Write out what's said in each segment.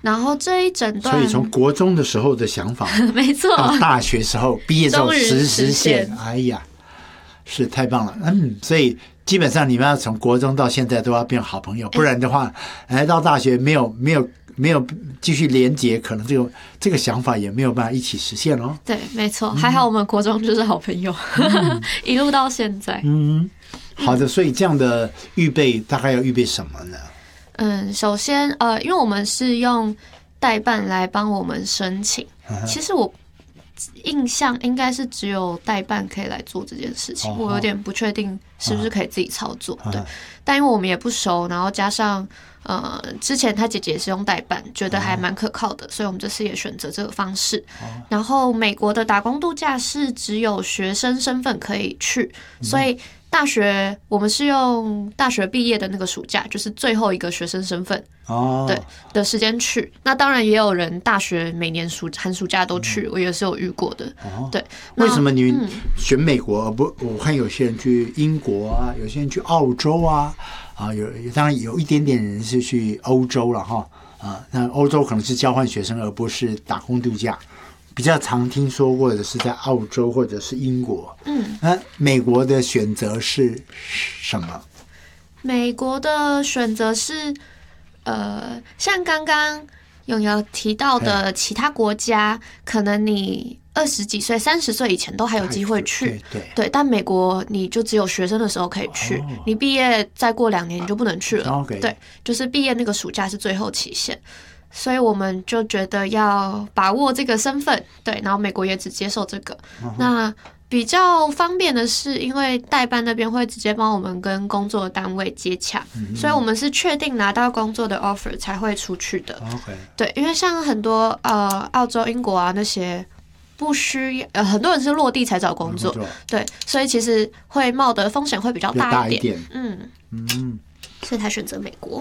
然后这一整段， 所以从国中的时候的想法， 没错， 到大学时候毕业之后实现，哎呀，是太棒了。所以基本上你们要从国中到现在都要变好朋友，不然的话，到大学没有继续连结，可能这个想法也没有办法一起实现哦。 对，没错，还好我们国中就是好朋友，一路到现在。 好的，所以这样的预备大概要预备什么呢？ 首先因为我们是用代办来帮我们申请，其实我印象应该是只有代办可以来做这件事情，我有点不确定是不是可以自己操作。对，但因为我们也不熟，然后加上之前他姐姐是用代办，觉得还蛮可靠的，所以我们这次也选择这个方式。然后美国的打工度假是只有学生身份可以去，所以大学我们是用大学毕业的那个暑假，就是最后一个学生身份对的时间去。那当然也有人大学每年寒暑假都去，我也是有遇过的。对， 为什么你选美国？我看有些人去英国啊，有些人去澳洲啊，当然有一点点人是去欧洲了哈那欧洲可能是交换学生，而不是打工度假。比较常听说过的是在澳洲或者是英国。那美国的选择是什么？ 美国的选择是像刚刚永瑶提到的其他国家，可能你20几岁、30岁以前都还有机会去，对，但美国你就只有学生的时候可以去，你毕业再过2年你就不能去了。对，就是毕业那个暑假是最后期限。所以我们就觉得要把握这个身份，对，然后美国也只接受这个。那比较方便的是，因为代办那边会直接帮我们跟工作单位接洽，所以我们是确定拿到工作的 offer 才会出去的。对，因为像很多澳洲、英国啊那些不需很多人是落地才找工作，对，所以其实会冒的风险会比较大一点。所以才选择美国。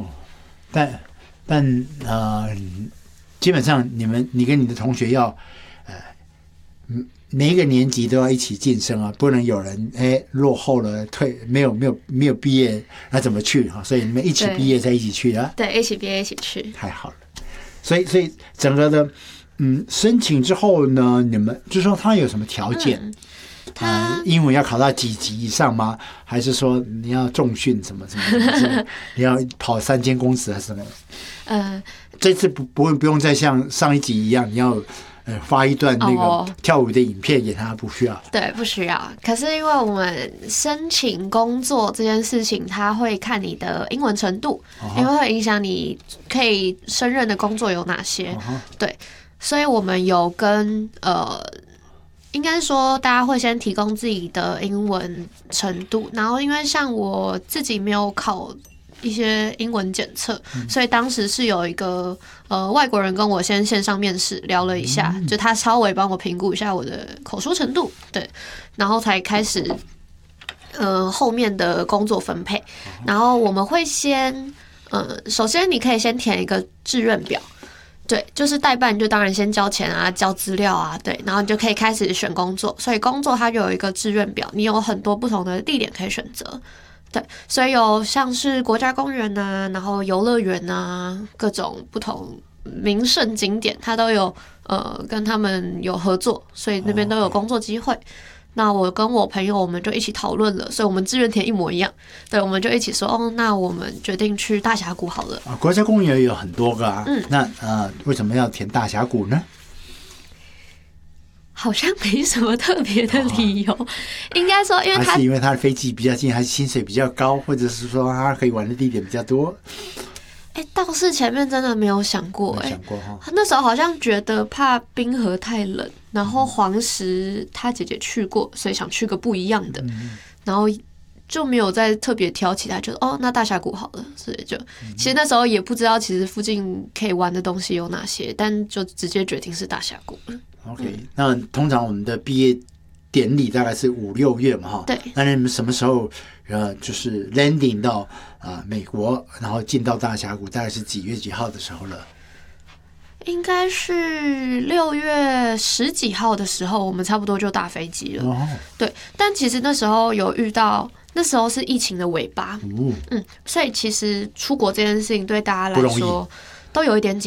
但基本上你跟你的同学要每一个年级都要一起晋升啊，不能有人落后了没有毕业，那怎么去所以你们一起毕业再一起去啊？ 对，一起毕业一起去， 太好了。所以整个的申请之后呢，你们就说他有什么条件？英文要考到几级以上吗？还是说你要重训什么你要跑3间公司还是什么？这次不用再像上一集一样，你要发一段那个跳舞的影片给他，不需要。 对，不需要。可是因为我们申请工作这件事情，他会看你的英文程度，因为会影响你可以胜任的工作有哪些。对，所以我们有跟应该说大家会先提供自己的英文程度，然后因为像我自己没有考一些英文检测，所以当时是有一个外国人跟我先线上面试聊了一下，就他稍微帮我评估一下我的口说程度，对，然后才开始后面的工作分配。然后我们会先首先你可以先填一个志愿表。对，就是代办，就当然先交钱啊，交资料啊，对，然后你就可以开始选工作。所以工作它就有一个志愿表，你有很多不同的地点可以选择。对，所以有像是国家公园啊，然后游乐园啊，各种不同名胜景点，它都有跟他们有合作，所以那边都有工作机会。那我跟我朋友我们就一起讨论了，所以我们志愿填一模一样。对，我们就一起说那我们决定去大峡谷好了。 国家公园有很多个啊，那为什么要填大峡谷呢？ 好像没什么特别的理由，应该说因为还是因为它的飞机比较近，还是薪水比较高，或者是说它可以玩的地点比较多？ 倒是前面真的没有想过那时候好像觉得怕冰河太冷，然后黄石他姐姐去过，所以想去个不一样的，然后就没有再特别挑其他，就那大峡谷好了，所以就其实那时候也不知道其实附近可以玩的东西有哪些，但就直接决定是大峡谷了。 OK，那通常我们的毕业典礼大概是5、6月嘛， 对。 那你们什么时候就是 landing 到美国，然后进到大峡谷，大概是几月几号的时候了？ 应该是6月10几号的时候，我们差不多就搭飞机了。对，但其实那时候有遇到，那时候是疫情的尾巴，所以其实出国这件事情对大家来说都有一点紧